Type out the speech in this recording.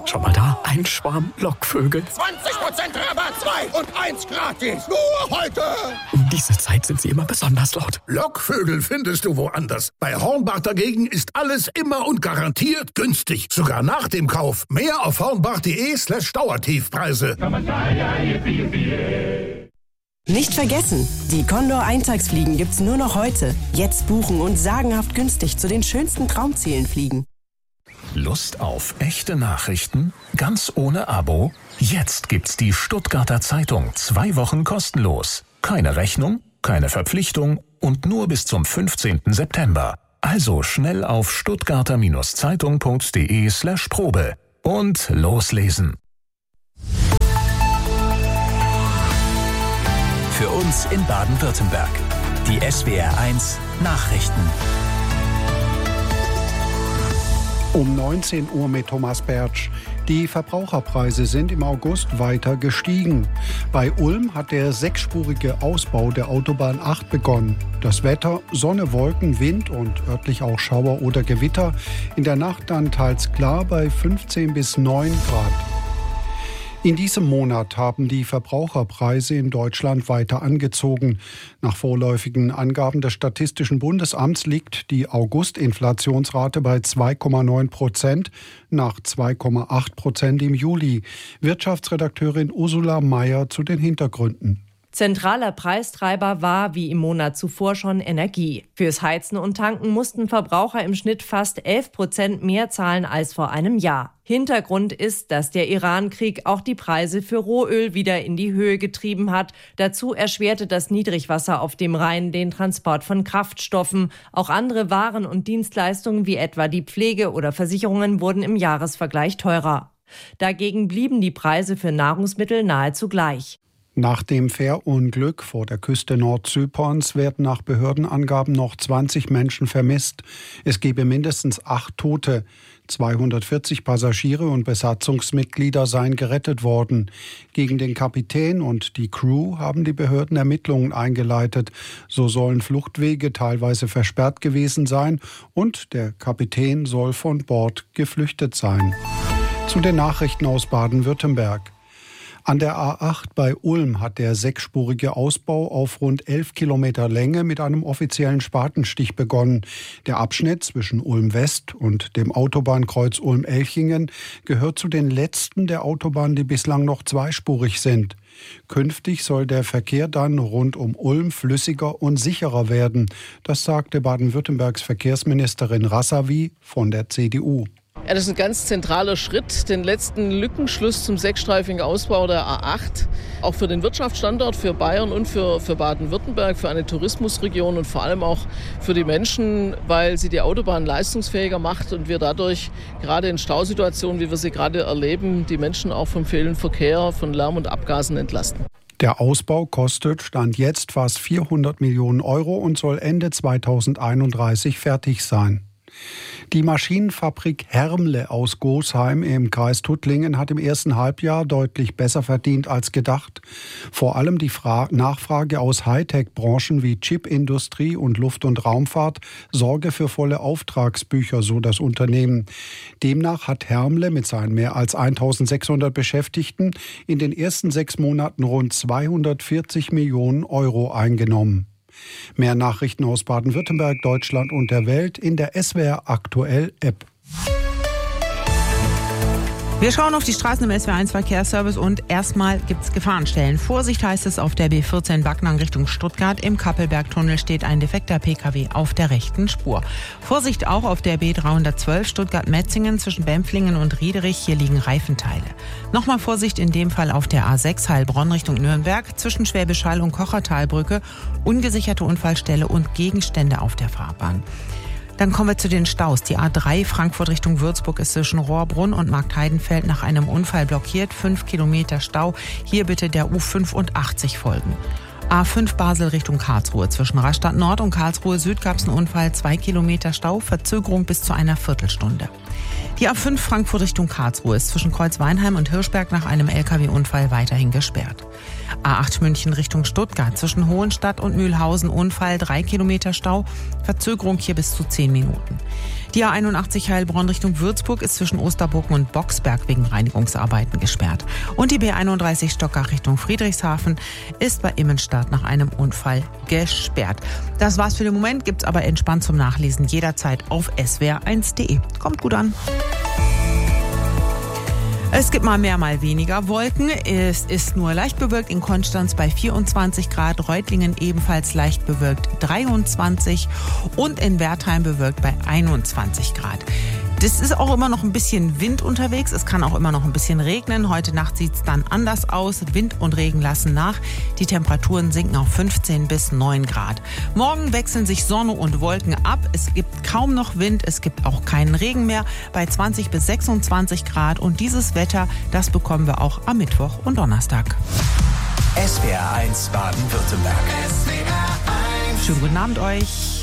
Schau mal da, ein Schwarm Lockvögel. 20% Rabatt, 2 und 1 gratis. Nur heute. Um diese Zeit sind sie immer besonders laut. Lockvögel findest du woanders. Bei Hornbach dagegen ist alles immer und garantiert günstig. Sogar nach dem Kauf. Mehr auf hornbach.de/Dauertiefpreise. Nicht vergessen, die Condor Eintagsfliegen gibt's nur noch heute. Jetzt buchen und sagenhaft günstig zu den schönsten Traumzielen fliegen. Lust auf echte Nachrichten? Ganz ohne Abo? Jetzt gibt's die Stuttgarter Zeitung 2 Wochen kostenlos. Keine Rechnung, keine Verpflichtung und nur bis zum 15. September. Also schnell auf stuttgarter-zeitung.de/Probe und loslesen. Für uns in Baden-Württemberg. Die SWR1 Nachrichten. Um 19 Uhr mit Thomas Bertsch. Die Verbraucherpreise sind im August weiter gestiegen. Bei Ulm hat der 6-spurige Ausbau der Autobahn 8 begonnen. Das Wetter: Sonne, Wolken, Wind und örtlich auch Schauer oder Gewitter. In der Nacht dann teils klar bei 15 bis 9 Grad. In diesem Monat haben die Verbraucherpreise in Deutschland weiter angezogen. Nach vorläufigen Angaben des Statistischen Bundesamts liegt die August-Inflationsrate bei 2,9%, nach 2,8% im Juli. Wirtschaftsredakteurin Ursula Mayer zu den Hintergründen. Zentraler Preistreiber war, wie im Monat zuvor schon, Energie. Fürs Heizen und Tanken mussten Verbraucher im Schnitt fast 11% mehr zahlen als vor einem Jahr. Hintergrund ist, dass der Iran-Krieg auch die Preise für Rohöl wieder in die Höhe getrieben hat. Dazu erschwerte das Niedrigwasser auf dem Rhein den Transport von Kraftstoffen. Auch andere Waren und Dienstleistungen wie etwa die Pflege oder Versicherungen wurden im Jahresvergleich teurer. Dagegen blieben die Preise für Nahrungsmittel nahezu gleich. Nach dem Fährunglück vor der Küste Nordzyperns werden nach Behördenangaben noch 20 Menschen vermisst. Es gebe mindestens 8 Tote. 240 Passagiere und Besatzungsmitglieder seien gerettet worden. Gegen den Kapitän und die Crew haben die Behörden Ermittlungen eingeleitet. So sollen Fluchtwege teilweise versperrt gewesen sein und der Kapitän soll von Bord geflüchtet sein. Zu den Nachrichten aus Baden-Württemberg. An der A8 bei Ulm hat der 6-spurige Ausbau auf rund 11 Kilometer Länge mit einem offiziellen Spatenstich begonnen. Der Abschnitt zwischen Ulm West und dem Autobahnkreuz Ulm-Elchingen gehört zu den letzten der Autobahnen, die bislang noch zweispurig sind. Künftig soll der Verkehr dann rund um Ulm flüssiger und sicherer werden. Das sagte Baden-Württembergs Verkehrsministerin Rasavi von der CDU. Ja, das ist ein ganz zentraler Schritt, den letzten Lückenschluss zum 6-streifigen Ausbau der A8. Auch für den Wirtschaftsstandort, für Bayern und für Baden-Württemberg, für eine Tourismusregion und vor allem auch für die Menschen, weil sie die Autobahn leistungsfähiger macht und wir dadurch gerade in Stausituationen, wie wir sie gerade erleben, die Menschen auch vom fehlenden Verkehr, von Lärm und Abgasen entlasten. Der Ausbau kostet Stand jetzt fast 400 Millionen Euro und soll Ende 2031 fertig sein. Die Maschinenfabrik Hermle aus Gosheim im Kreis Tuttlingen hat im ersten Halbjahr deutlich besser verdient als gedacht. Vor allem die Nachfrage aus Hightech-Branchen wie Chipindustrie und Luft- und Raumfahrt sorge für volle Auftragsbücher, so das Unternehmen. Demnach hat Hermle mit seinen mehr als 1600 Beschäftigten in den ersten 6 Monaten rund 240 Millionen Euro eingenommen. Mehr Nachrichten aus Baden-Württemberg, Deutschland und der Welt in der SWR Aktuell App. Wir schauen auf die Straßen im SWR1 Verkehrsservice und erstmal gibt's Gefahrenstellen. Vorsicht heißt es auf der B14 Backnang Richtung Stuttgart. Im Kappelbergtunnel steht ein defekter Pkw auf der rechten Spur. Vorsicht auch auf der B312 Stuttgart-Metzingen zwischen Bempflingen und Riederich. Hier liegen Reifenteile. Nochmal Vorsicht in dem Fall auf der A6 Heilbronn Richtung Nürnberg zwischen Schwäbisch Hall und Kochertalbrücke. Ungesicherte Unfallstelle und Gegenstände auf der Fahrbahn. Dann kommen wir zu den Staus. Die A3 Frankfurt Richtung Würzburg ist zwischen Rohrbrunn und Marktheidenfeld nach einem Unfall blockiert. 5 Kilometer Stau. Hier bitte der U85 folgen. A5 Basel Richtung Karlsruhe. Zwischen Rastatt Nord und Karlsruhe Süd gab es einen Unfall. 2 Kilometer Stau, Verzögerung bis zu einer Viertelstunde. Die A5 Frankfurt Richtung Karlsruhe ist zwischen Kreuzweinheim und Hirschberg nach einem LKW-Unfall weiterhin gesperrt. A8 München Richtung Stuttgart zwischen Hohenstadt und Mühlhausen Unfall, 3 Kilometer Stau, Verzögerung hier bis zu 10 Minuten. Die A81 Heilbronn Richtung Würzburg ist zwischen Osterburgen und Boxberg wegen Reinigungsarbeiten gesperrt. Und die B31 Stockach Richtung Friedrichshafen ist bei Immenstadt nach einem Unfall gesperrt. Das war's für den Moment, gibt's aber entspannt zum Nachlesen jederzeit auf swr1.de. Kommt gut an. Es gibt mal mehr, mal weniger Wolken. Es ist nur leicht bewölkt in Konstanz bei 24 Grad, Reutlingen ebenfalls leicht bewölkt 23 und in Wertheim bewölkt bei 21 Grad. Das ist auch immer noch ein bisschen Wind unterwegs. Es kann auch immer noch ein bisschen regnen. Heute Nacht sieht es dann anders aus. Wind und Regen lassen nach. Die Temperaturen sinken auf 15 bis 9 Grad. Morgen wechseln sich Sonne und Wolken ab. Es gibt kaum noch Wind. Es gibt auch keinen Regen mehr bei 20 bis 26 Grad. Und dieses Wetter, das bekommen wir auch am Mittwoch und Donnerstag. SWR 1 Baden-Württemberg. Schönen guten Abend euch.